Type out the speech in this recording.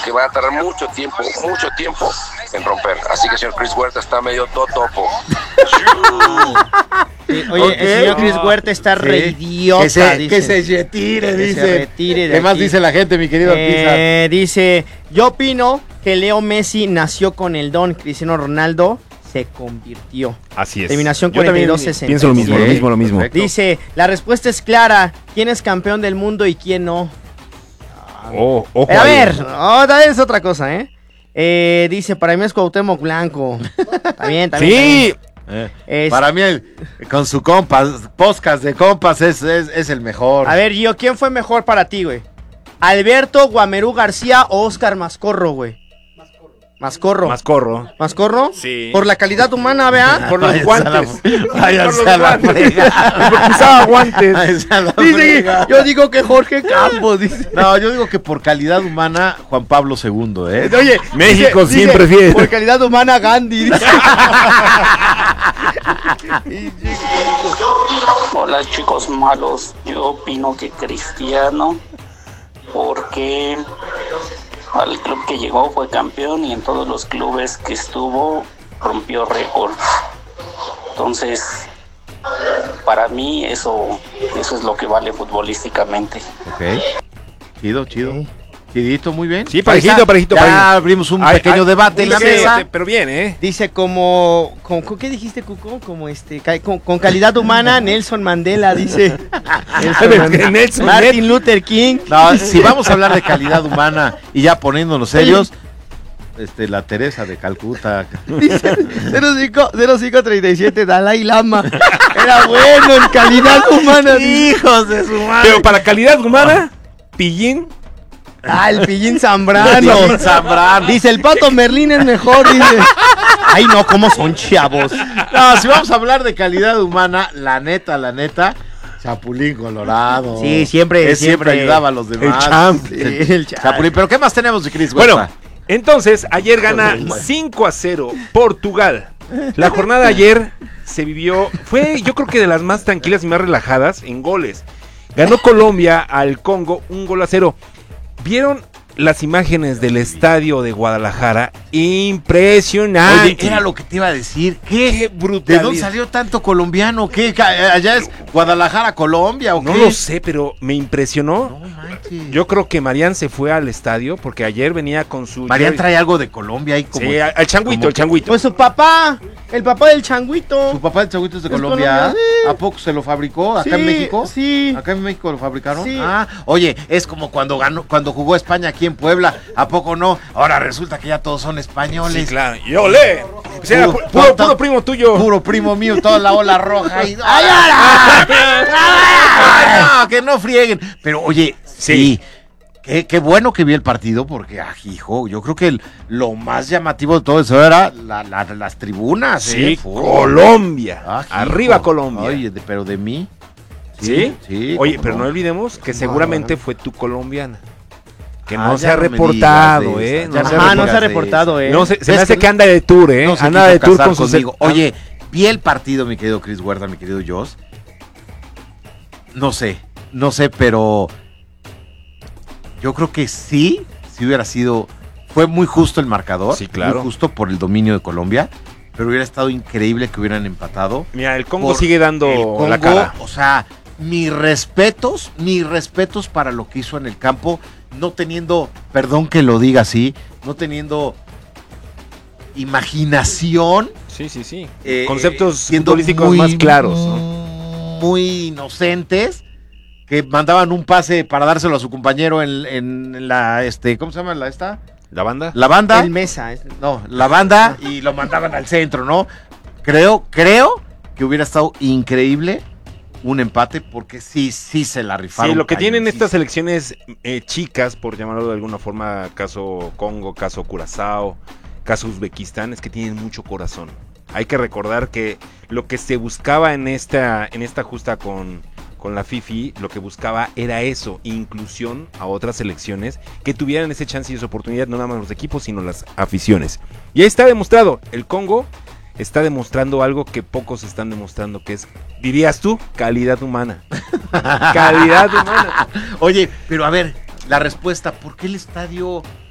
que van a tardar mucho tiempo en romper. Así que el señor Chris Huerta está medio topo. Oye, el señor Chris Huerta está re idiota. Que se retire, dice. Se retire de ¿Qué más aquí. dice la gente, mi querido Pizar? Dice, yo opino que Leo Messi nació con el don, Cristiano Ronaldo se convirtió. Así es. Terminación Yo también 42-60. pienso lo mismo. Perfecto. Dice, la respuesta es clara. ¿Quién es campeón del mundo y quién no? Ojo A ahí. ver, es otra cosa, dice, para mí es Cuauhtémoc Blanco. Está bien. Sí. Para mí, con su podcast de compas, es el mejor. A ver, Gio, ¿quién fue mejor para ti, güey? ¿Alberto Guamerú García o Óscar Mascorro, güey? Mascorro. ¿Mascorro? Sí. Por la calidad humana, vea. Por los guantes. Váyanse a la frega. Porque usaba guantes. Váyanse a la Dice, frega. yo digo que Jorge Campos, dice. No, yo digo que por calidad humana, Juan Pablo II, Oye, México siempre fiel. Por calidad humana, Gandhi, dice. Hola chicos malos, yo opino que Cristiano, porque al club que llegó fue campeón y en todos los clubes que estuvo rompió récords. Entonces, para mí eso es lo que vale futbolísticamente. Ok. Chido. Chidito, muy bien. Sí, parejito. Ya abrimos un pequeño debate en la mesa. Pero bien, Dice como ¿qué dijiste, Cuco? Como con calidad humana, Nelson Mandela, dice. Nelson Martin Luther King. No, si vamos a hablar de calidad humana y ya poniéndonos serios, la Teresa de Calcuta. Dice 0537 Dalai Lama. Era bueno en calidad humana. Hijos de su madre. Pero para calidad humana, Pillín. El Pillín Zambrano. Zambrano. Dice, el Pato Merlín es mejor, dice. Ay, no, ¿cómo son chavos? No, si vamos a hablar de calidad humana, la neta, Chapulín Colorado. Sí, siempre ayudaba a los demás. El champ. El Chapulín. Pero ¿qué más tenemos de Chris Huerta? Bueno, entonces, ayer gana 5-0 Portugal. La jornada de ayer se vivió, fue yo creo que de las más tranquilas y más relajadas en goles. Ganó Colombia al Congo 1-0. ¿Vieron las imágenes del estadio de Guadalajara? Impresionante. Oye, era lo que te iba a decir. Qué brutal. ¿De dónde salió tanto colombiano? ¿Qué? ¿Allá es Guadalajara, Colombia o qué? No lo sé, pero me impresionó. No manches. Yo creo que Marian se fue al estadio porque ayer venía con su... Marian trae algo de Colombia ahí como... Sí, al changuito, el changuito. Pues su papá, el papá del changuito. ¿Su papá del changuito es de ¿Es Colombia? Colombia? Sí. ¿A poco se lo fabricó? ¿Acá Sí, en México? sí. ¿Acá en México lo fabricaron? Sí. Ah, oye, es como cuando jugó España aquí en Puebla. ¿A poco no? Ahora resulta que ya todos son españoles. Sí, claro. Y olé. O sea, puro primo tuyo. Puro primo mío, toda la ola roja. Y... ¡Ay, no, que no frieguen! Pero oye, sí. Qué bueno que vi el partido porque, hijo, yo creo que lo más llamativo de todo eso era las tribunas. Sí, Fue. Colombia. Arriba Hijo. Colombia. Oye, pero de mí. ¿Sí? Sí. Oye, ¿cómo pero no no? olvidemos que seguramente fue tu colombiana. Que Ah, no ya se ha no me reportado, digas de esa, ya No no se me No se ha digas de reportado, No, se me ¿Ves hace que que anda de tour, No se anda de quiso tour casar con sus... conmigo. Oye, vi el partido, mi querido Chris Huerta, mi querido Joss. No sé, pero yo creo que sí hubiera sido, fue muy justo el marcador, Sí, claro. muy justo por el dominio de Colombia, pero hubiera estado increíble que hubieran empatado. Mira, el Congo Por sigue dando el Congo, la cara. O sea, mis respetos para lo que hizo en el campo, no teniendo, perdón que lo diga así, no teniendo imaginación. Sí. eh, Conceptos siendo futbolísticos muy, más claros, ¿no? Muy inocentes, que mandaban un pase para dárselo a su compañero en la, ¿cómo se llama la esta? ¿La banda? La banda. El Mesa. No, la banda y lo mandaban al centro, ¿no? Creo que hubiera estado increíble un empate porque sí se la rifaron. Sí, lo que tienen cañón, estas selecciones chicas, por llamarlo de alguna forma, caso Congo, caso Curazao, caso Uzbekistán, es que tienen mucho corazón. Hay que recordar que lo que se buscaba en esta justa con la FIFI, lo que buscaba era eso, inclusión a otras selecciones que tuvieran ese chance y esa oportunidad, no nada más los equipos, sino las aficiones. Y ahí está demostrado, el Congo está demostrando algo que pocos están demostrando, que es, dirías tú, calidad humana. Calidad humana. Oye, pero a ver, la respuesta, ¿por qué el estadio